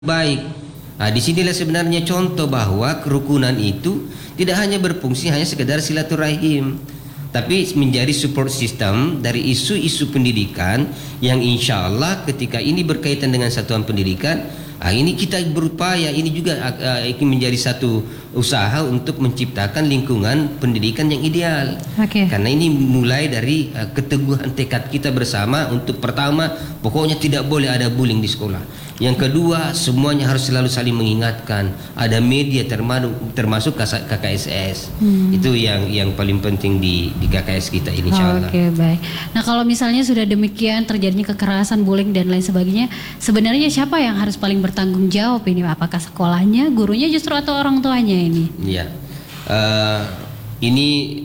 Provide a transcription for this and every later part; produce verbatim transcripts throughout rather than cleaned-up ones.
baik. Nah, disinilah sebenarnya contoh bahwa kerukunan itu tidak hanya berfungsi hanya sekedar silaturahim, tapi menjadi support system dari isu-isu pendidikan yang insya Allah ketika ini berkaitan dengan satuan pendidikan, nah ini kita berupaya, ini juga uh, ingin menjadi satu usaha untuk menciptakan lingkungan pendidikan yang ideal. Okay. Karena ini mulai dari uh, keteguhan tekad kita bersama untuk pertama, pokoknya tidak boleh ada bullying di sekolah. Yang kedua, semuanya harus selalu saling mengingatkan. Ada media termasuk termasuk K K S S. Hmm. Itu yang yang paling penting di di K K S kita ini, insyaallah. Oke, okay, baik. Nah, kalau misalnya sudah demikian terjadinya kekerasan, bullying dan lain sebagainya, sebenarnya siapa yang harus paling bertanggung jawab ini? Apakah sekolahnya, gurunya justru atau orang tuanya ini? Iya. Uh, ini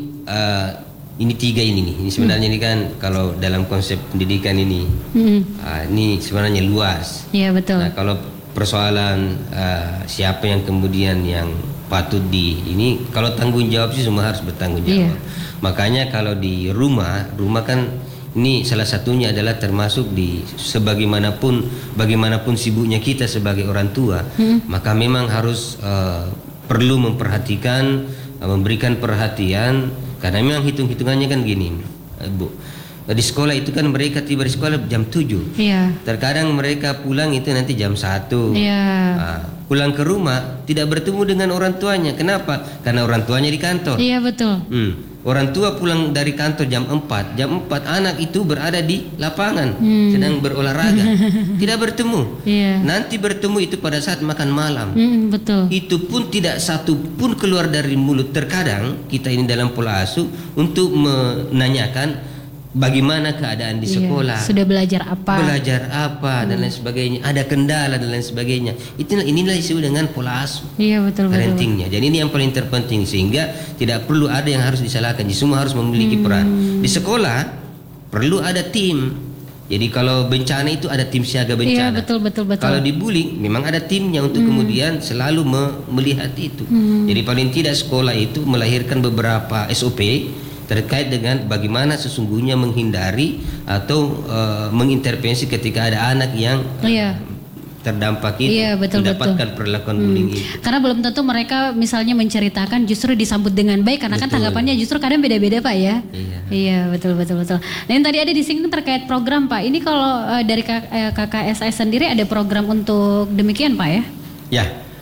uh, ini tiga ini nih. Ini sebenarnya hmm. ini kan kalau dalam konsep pendidikan ini, hmm. uh, ini sebenarnya luas. Iya, betul. Nah, kalau persoalan uh, siapa yang kemudian yang patut di ini, kalau tanggung jawab sih semua harus bertanggung jawab. Iya. Makanya kalau di rumah, rumah kan ini salah satunya adalah termasuk di sebagaimanapun bagaimanapun sibuknya kita sebagai orang tua, hmm. maka memang harus uh, perlu memperhatikan, uh, memberikan perhatian. Karena memang hitung-hitungannya kan gini, Bu. Di sekolah itu kan mereka tiba di sekolah jam tujuh. Iya. Terkadang mereka pulang itu nanti jam satu. Iya. Nah, pulang ke rumah tidak bertemu dengan orang tuanya. Kenapa? Karena orang tuanya di kantor. Iya, betul. Hmm. Orang tua pulang dari kantor jam empat. Jam empat anak itu berada di lapangan, hmm. sedang berolahraga. Tidak bertemu. Iya. Nanti bertemu itu pada saat makan malam. Hmm, betul. Itu pun tidak satu pun keluar dari mulut. Terkadang kita ini dalam pola asuh untuk menanyakan bagaimana keadaan di sekolah, iya, sudah belajar apa, belajar apa hmm. dan lain sebagainya, ada kendala dan lain sebagainya. Inilah inilah disebut dengan pola asuh. Iya, betul, parentingnya. Jadi ini yang paling terpenting sehingga tidak perlu ada yang harus disalahkan. Semua harus memiliki hmm. peran. Di sekolah perlu ada tim. Jadi kalau bencana itu ada tim siaga bencana. Iya, betul, betul, betul. Kalau di bullying memang ada timnya untuk hmm. kemudian selalu me- melihat itu. Hmm. Jadi paling tidak sekolah itu melahirkan beberapa S O P terkait dengan bagaimana sesungguhnya menghindari atau uh, mengintervensi ketika ada anak yang iya. terdampak itu, iya, betul, mendapatkan betul. perlakuan hmm. bullying itu. Karena belum tentu mereka misalnya menceritakan justru disambut dengan baik karena betul. Kan tanggapannya justru kadang beda-beda, Pak, ya. Iya. Iya, betul, betul, betul. Nah, yang tadi ada di sini terkait program, Pak. Ini kalau uh, dari K K S S sendiri ada program untuk demikian, Pak, ya? Ya,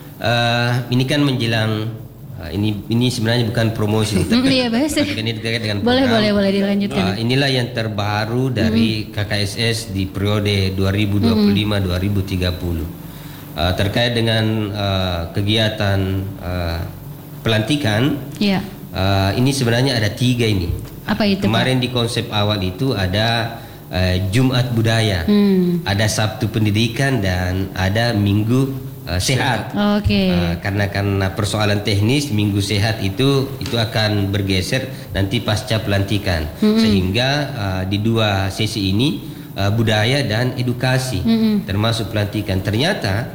uh, ini kan menjelang ini ini sebenarnya bukan promosi tapi iya, ini terkait dengan boleh program. boleh boleh dilanjutkan. Uh, inilah yang terbaru dari mm-hmm. K K S S di periode dua ribu dua puluh lima sampai dua ribu tiga puluh uh, terkait dengan uh, kegiatan uh, pelantikan. Yeah. Uh, ini sebenarnya ada tiga ini. Apa itu? Kemarin Pak? Di konsep awal itu ada uh, Jumat Budaya, hmm. ada Sabtu Pendidikan dan ada Minggu Uh, sehat. Oke. Okay. Uh, karena karena persoalan teknis minggu sehat itu itu akan bergeser nanti pasca pelantikan. Mm-hmm. Sehingga uh, di dua sesi ini uh, budaya dan edukasi mm-hmm. termasuk pelantikan. Ternyata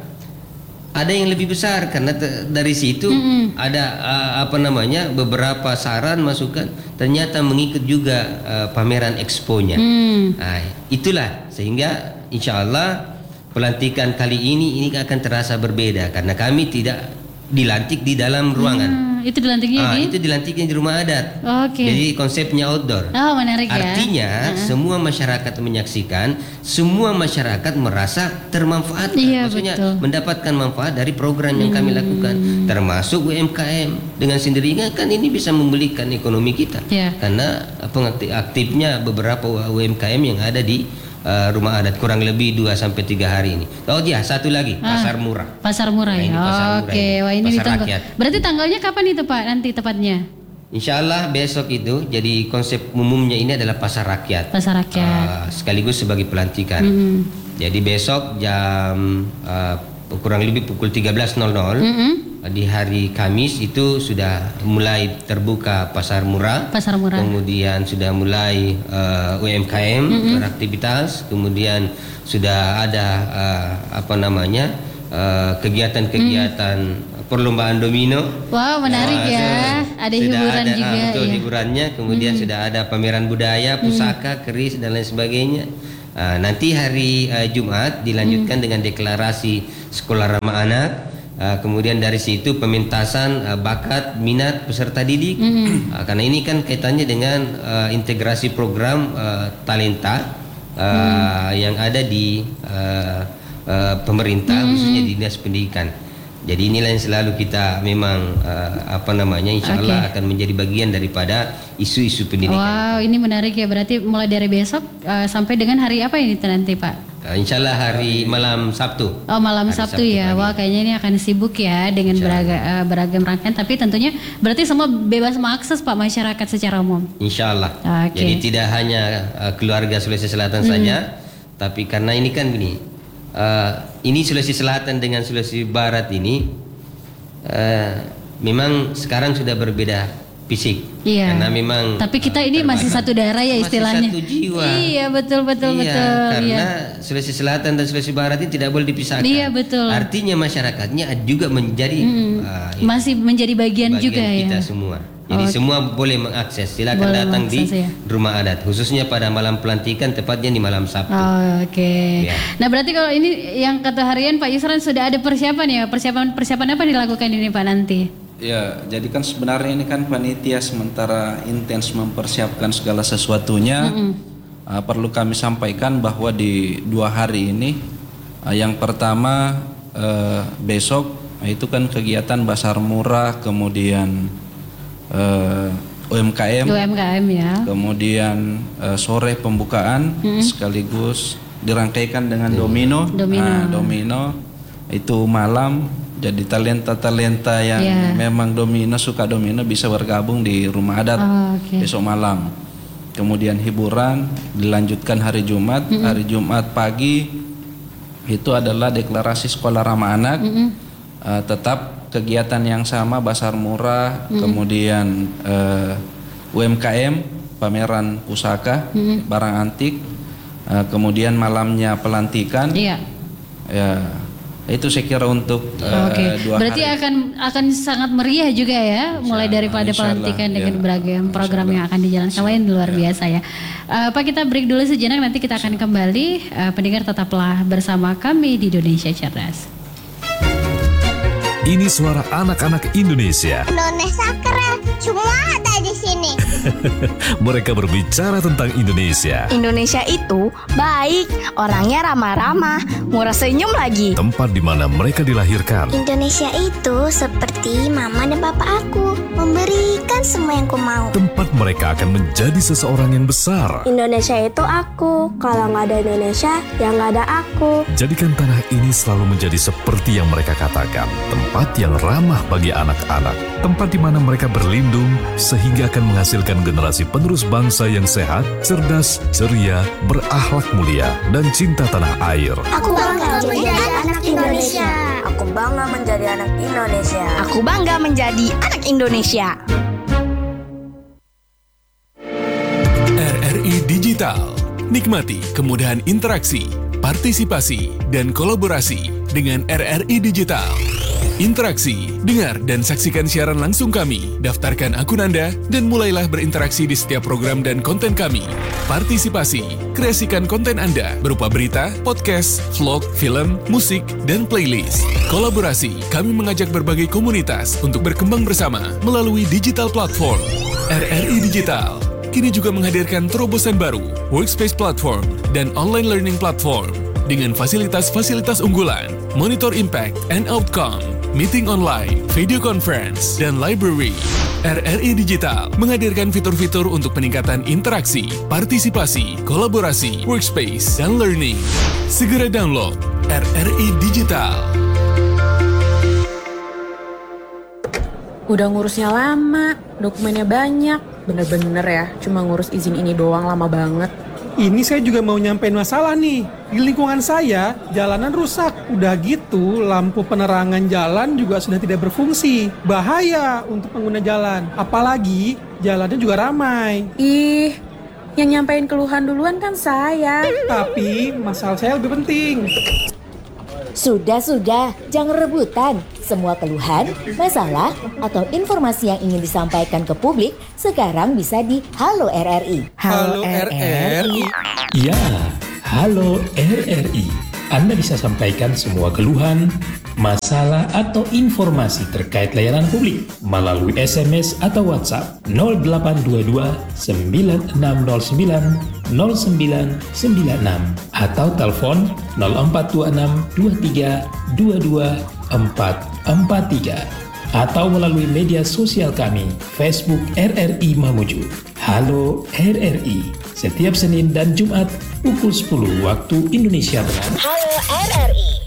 ada yang lebih besar karena te- dari situ mm-hmm. ada uh, apa namanya beberapa saran masukan ternyata mengikut juga uh, pameran expo-nya. Mm. Nah, itulah sehingga insyaallah pelantikan kali ini ini akan terasa berbeda karena kami tidak dilantik di dalam ruangan. Hmm, itu dilantiknya ah, di? Itu dilantiknya di rumah adat. Oke. Okay. Jadi konsepnya outdoor. Oh, menarik ya. Artinya uh-huh. semua masyarakat menyaksikan, semua masyarakat merasa termanfaatkan. Iya, maksudnya betul. mendapatkan manfaat dari program yang hmm. kami lakukan, termasuk U M K M. Dengan sendirinya kan ini bisa memulihkan ekonomi kita. Yeah. Karena pengaktifnya beberapa U M K M yang ada di Uh, rumah adat kurang lebih dua sampai tiga hari ini. Oh iya, satu lagi, ah, pasar murah. Pasar murah ya. Oh, oke, okay. Wah ini ditunggu. Berarti tanggalnya kapan itu, Pak? Nanti tepatnya? Insya Allah besok itu. Jadi konsep umumnya ini adalah pasar rakyat. Pasar rakyat. Uh, sekaligus sebagai pelantikan. Mm-hmm. Jadi besok jam uh, kurang lebih pukul tiga belas nol nol mm-hmm. di hari Kamis itu sudah mulai terbuka pasar murah. Pasar murah. Kemudian sudah mulai uh, U M K M mm-hmm. beraktivitas. Kemudian sudah ada uh, apa namanya uh, kegiatan-kegiatan mm. perlombaan domino. Wow, menarik nah, ya. Ada hiburan ada, juga. Ah, betul, ya. hiburannya. Kemudian mm. sudah ada pameran budaya, pusaka, mm. keris dan lain sebagainya. Uh, nanti hari uh, Jumat dilanjutkan hmm. dengan deklarasi sekolah ramah anak. Uh, kemudian dari situ pementasan uh, bakat minat peserta didik. Mm-hmm. Uh, karena ini kan kaitannya dengan uh, integrasi program uh, talenta uh, mm. yang ada di uh, uh, pemerintah, mm-hmm. khususnya di dinas pendidikan. Jadi inilah yang selalu kita memang uh, apa namanya, insya Allah okay. akan menjadi bagian daripada isu-isu pendidikan. Wow, ini menarik ya. Berarti mulai dari besok uh, sampai dengan hari apa ini nanti Pak? Uh, insya Allah hari malam Sabtu. Oh malam Sabtu, Sabtu ya. Pagi. Wah kayaknya ini akan sibuk ya dengan beragam, uh, beragam rangkaian. Tapi tentunya berarti semua bebas mengakses Pak, masyarakat secara umum. Insya Allah. Okay. Jadi tidak hanya uh, keluarga Sulawesi Selatan hmm. saja, tapi karena ini kan gini, uh, ini Sulawesi Selatan dengan Sulawesi Barat ini uh, memang sekarang sudah berbeda fisik. Iya. Karena memang. Tapi kita ini terbatas. Masih satu darah ya istilahnya. Masih satu jiwa. Iya betul betul iya, betul. Karena iya. Sulawesi Selatan dan Sulawesi Barat ini tidak boleh dipisahkan. Iya betul. Artinya masyarakatnya juga menjadi hmm. uh, masih menjadi bagian, bagian juga kita ya. semua. Jadi oh, semua boleh mengakses. Silakan boleh datang mengakses, di ya. rumah adat, khususnya pada malam pelantikan, tepatnya di malam Sabtu. Oh, Oke. Okay. Ya. Nah berarti kalau ini yang kata harian Pak Yusran sudah ada persiapan ya? Persiapan persiapan apa dilakukan ini Pak nanti? Ya, jadi kan sebenarnya ini kan panitia sementara intens mempersiapkan segala sesuatunya. Mm-hmm. Uh, perlu kami sampaikan bahwa di dua hari ini, uh, yang pertama uh, besok uh, itu kan kegiatan Pasar Murah, kemudian uh, U M K M, U M K M ya. Kemudian uh, sore pembukaan, mm-hmm. sekaligus dirangkaikan dengan domino. Domino. Nah, domino itu malam. Jadi talenta-talenta yang yeah. memang domino, suka domino bisa bergabung di rumah adat oh, okay. besok malam. Kemudian hiburan dilanjutkan hari Jumat. Mm-hmm. Hari Jumat pagi itu adalah deklarasi sekolah ramah anak. Mm-hmm. Uh, tetap kegiatan yang sama, Pasar Murah, mm-hmm. kemudian uh, U M K M, pameran pusaka, mm-hmm. barang antik. Uh, kemudian malamnya pelantikan. Yeah. Ya. Itu saya kira untuk uh, okay. dua Berarti hari. akan akan sangat meriah juga ya, Insya mulai daripada pelantikan ya. dengan beragam program yang akan dijalankan. Lain luar ya. biasa ya. Uh, Pak, kita break dulu sejenak, nanti kita akan kembali. Uh, pendengar tetaplah bersama kami di Indonesia Cerdas. Ini suara anak-anak Indonesia. Indonesia keren, semua ada di sini. Mereka berbicara tentang Indonesia. Indonesia itu baik, orangnya ramah-ramah, murah senyum lagi. Tempat di mana mereka dilahirkan. Indonesia itu seperti mama dan papa aku, memberikan semua yang ku mau. Tempat mereka akan menjadi seseorang yang besar. Indonesia itu aku, kalau nggak ada Indonesia, ya nggak ada aku. Jadikan tanah ini selalu menjadi seperti yang mereka katakan. Tempat yang ramah bagi anak-anak. Tempat di mana mereka berlindung sehingga akan menghasilkan generasi penerus bangsa yang sehat, cerdas, ceria, berakhlak mulia, dan cinta tanah air. Aku bangga menjadi anak Indonesia. Aku bangga menjadi anak Indonesia. Aku bangga menjadi anak Indonesia. R R I Digital. Nikmati kemudahan interaksi, partisipasi, dan kolaborasi dengan R R I Digital. Interaksi, dengar dan saksikan siaran langsung kami, daftarkan akun Anda, dan mulailah berinteraksi di setiap program dan konten kami. Partisipasi, kreasikan konten Anda berupa berita, podcast, vlog, film, musik, dan playlist. Kolaborasi, kami mengajak berbagai komunitas untuk berkembang bersama melalui digital platform. R R I Digital kini juga menghadirkan terobosan baru, workspace platform, dan online learning platform dengan fasilitas-fasilitas unggulan, monitor impact and outcome, meeting online, video conference, dan library. R R I Digital menghadirkan fitur-fitur untuk peningkatan interaksi, partisipasi, kolaborasi, workspace, dan learning. Segera download R R I Digital. Udah ngurusnya lama, dokumennya banyak. Bener-bener ya, cuma ngurus izin ini doang lama banget. Ini saya juga mau nyampein masalah nih. Di lingkungan saya, jalanan rusak. Udah gitu, lampu penerangan jalan juga sudah tidak berfungsi. Bahaya untuk pengguna jalan. Apalagi, jalannya juga ramai. Ih, yang nyampein keluhan duluan kan saya. Tapi, masalah saya lebih penting. Sudah-sudah, jangan rebutan. Semua keluhan, masalah, atau informasi yang ingin disampaikan ke publik sekarang bisa di Halo R R I. Halo R R I. Ya, Halo R R I. Anda bisa sampaikan semua keluhan, masalah atau informasi terkait layanan publik melalui S M S atau WhatsApp nol delapan dua dua sembilan enam nol sembilan nol sembilan sembilan enam atau telepon nol empat dua enam dua tiga dua dua empat empat tiga atau melalui media sosial kami Facebook R R I Mamuju. Halo R R I, setiap Senin dan Jumat pukul sepuluh waktu Indonesia Barat. Halo R R I.